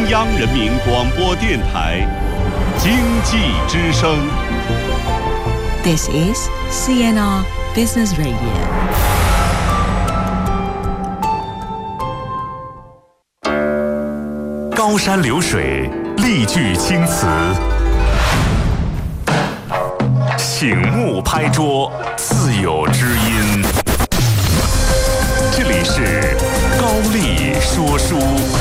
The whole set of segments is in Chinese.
央人民广播电台经济之声。 This is CNR Business Radio。 高山流水，丽句青词，醒目拍桌，自有知音。这里是高丽说书。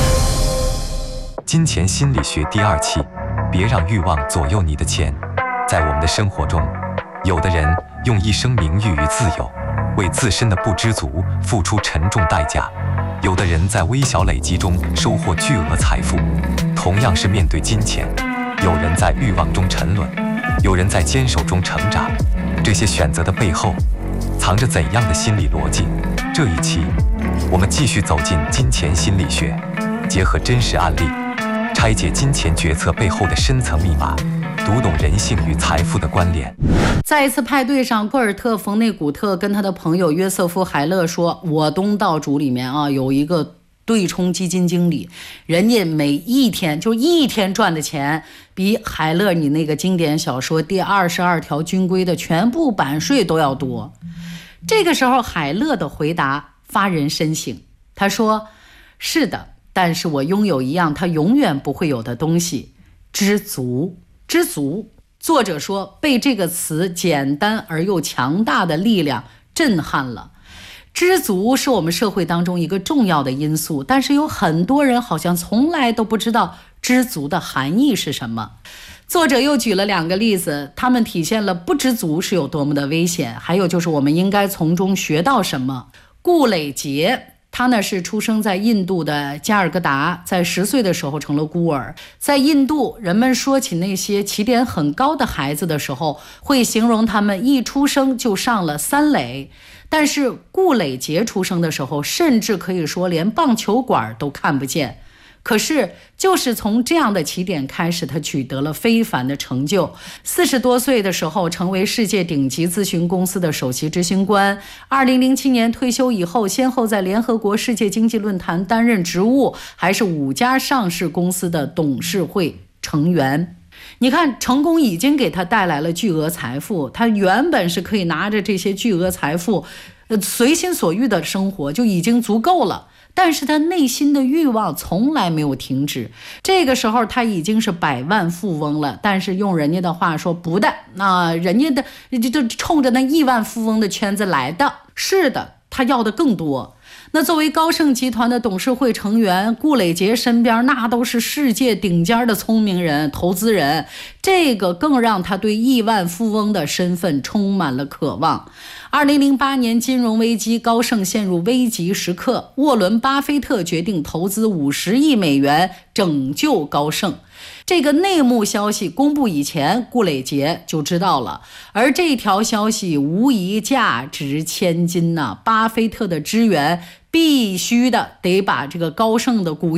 金钱心理学第2期，别让欲望左右你的钱。在我们的生活中，有的人用一生名誉与自由，为自身的不知足付出沉重代价；有的人在微小累积中收获巨额财富。同样是面对金钱，有人在欲望中沉沦，有人在坚守中成长。这些选择的背后，藏着怎样的心理逻辑？这一期，我们继续走进金钱心理学，结合真实案例，拆解金钱决策背后的深层密码，读懂人性与财富的关联。 在一次派对上，科尔特·冯内古特跟他的朋友约瑟夫·海勒说，我东道主里面有一个对冲基金经理，人家每一天赚的钱比海勒你那个经典小说第22条军规的全部版税都要多。这个时候海勒的回答发人深省，他说，是的，但是我拥有一样他永远不会有的东西，知足。知足，作者说，被这个词简单而又强大的力量震撼了。知足是我们社会当中一个重要的因素，但是有很多人好像从来都不知道知足的含义是什么。作者又举了2个例子，他们体现了不知足是有多么的危险，还有就是我们应该从中学到什么。顾磊杰，他呢是出生在印度的加尔各答，在10岁的时候成了孤儿。在印度，人们说起那些起点很高的孩子的时候，会形容他们一出生就上了3垒。但是顾磊杰出生的时候，甚至可以说连棒球馆都看不见。可是就是从这样的起点开始，他取得了非凡的成就。40多岁的时候成为世界顶级咨询公司的首席执行官。2007年退休以后，先后在联合国世界经济论坛担任职务，还是5家上市公司的董事会成员。你看，成功已经给他带来了巨额财富，他原本是可以拿着这些巨额财富随心所欲的生活就已经足够了，但是他内心的欲望从来没有停止。这个时候他已经是百万富翁了，但是用人家的话说，不的，那人家的就冲着那亿万富翁的圈子来的。是的，他要的更多。那作为高盛集团的董事会成员，顾磊杰身边那都是世界顶尖的聪明人、投资人，这个更让他对亿万富翁的身份充满了渴望。2008年金融危机，高盛陷入危急时刻，沃伦·巴菲特决定投资50亿美元拯救高盛。这个内幕消息公布以前，顾磊杰就知道了，而这条消息无疑价值千金呐！巴菲特的支援必须的得把这个高盛的股